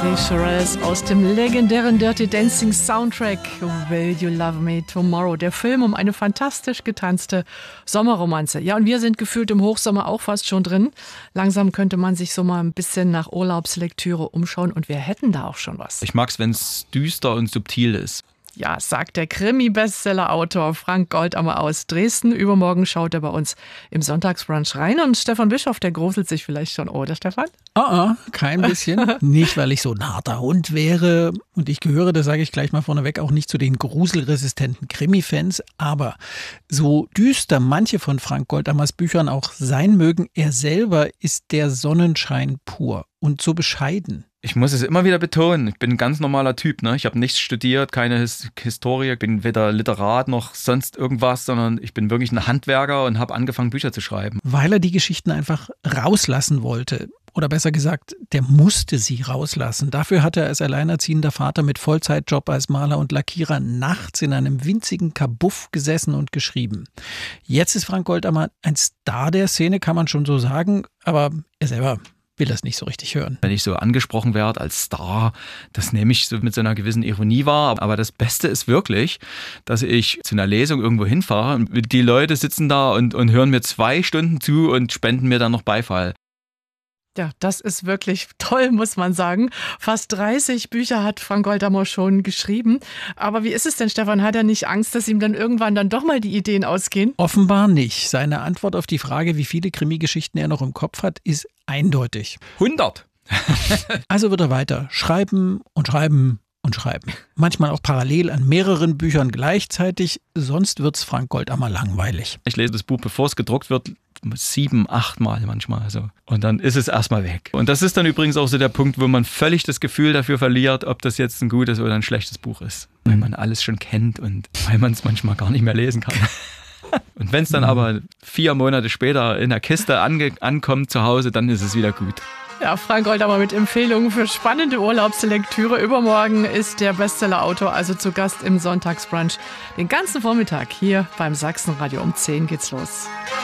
Die Shirelles aus dem legendären Dirty Dancing Soundtrack Will You Love Me Tomorrow, der Film um eine fantastisch getanzte Sommerromanze. Ja, und wir sind gefühlt im Hochsommer auch fast schon drin. Langsam könnte man sich so mal ein bisschen nach Urlaubslektüre umschauen und wir hätten da auch schon was. Ich mag's, wenn es düster und subtil ist. Ja, sagt der Krimi-Bestseller-Autor Frank Goldammer aus Dresden. Übermorgen schaut er bei uns im Sonntagsbrunch rein. Und Stefan Bischoff, der gruselt sich vielleicht schon, oder Stefan? Kein bisschen. Nicht, weil ich so ein harter Hund wäre. Und ich gehöre, das sage ich gleich mal vorneweg, auch nicht zu den gruselresistenten Krimi-Fans. Aber so düster manche von Frank Goldammers Büchern auch sein mögen, er selber ist der Sonnenschein pur und so bescheiden. Ich muss es immer wieder betonen, ich bin ein ganz normaler Typ. Ne? Ich habe nichts studiert, keine Historie, bin weder Literat noch sonst irgendwas, sondern ich bin wirklich ein Handwerker und habe angefangen, Bücher zu schreiben. Weil er die Geschichten einfach rauslassen wollte. Oder besser gesagt, der musste sie rauslassen. Dafür hat er als alleinerziehender Vater mit Vollzeitjob als Maler und Lackierer nachts in einem winzigen Kabuff gesessen und geschrieben. Jetzt ist Frank Goldammer ein Star der Szene, kann man schon so sagen, aber er selber will das nicht so richtig hören. Wenn ich so angesprochen werde als Star, das nehme ich so mit so einer gewissen Ironie wahr. Aber das Beste ist wirklich, dass ich zu einer Lesung irgendwo hinfahre und die Leute sitzen da und hören mir 2 Stunden zu und spenden mir dann noch Beifall. Ja, das ist wirklich toll, muss man sagen. Fast 30 Bücher hat Frank Goldammer schon geschrieben. Aber wie ist es denn, Stefan? Hat er nicht Angst, dass ihm dann irgendwann dann doch mal die Ideen ausgehen? Offenbar nicht. Seine Antwort auf die Frage, wie viele Krimi-Geschichten er noch im Kopf hat, ist eindeutig. 100! Also wird er weiter schreiben und schreiben und schreiben. Manchmal auch parallel an mehreren Büchern gleichzeitig. Sonst wird's Frank Goldammer langweilig. Ich lese das Buch, bevor es gedruckt wird, 7, 8 Mal manchmal. So. Und dann ist es erstmal weg. Und das ist dann übrigens auch so der Punkt, wo man völlig das Gefühl dafür verliert, ob das jetzt ein gutes oder ein schlechtes Buch ist. Weil man alles schon kennt und weil man es manchmal gar nicht mehr lesen kann. Und wenn es dann aber 4 Monate später in der Kiste ankommt zu Hause, dann ist es wieder gut. Ja, Frank Goldammer mit Empfehlungen für spannende Urlaubslektüre. Übermorgen ist der Bestsellerautor also zu Gast im Sonntagsbrunch. Den ganzen Vormittag hier beim Sachsenradio um 10 geht's los.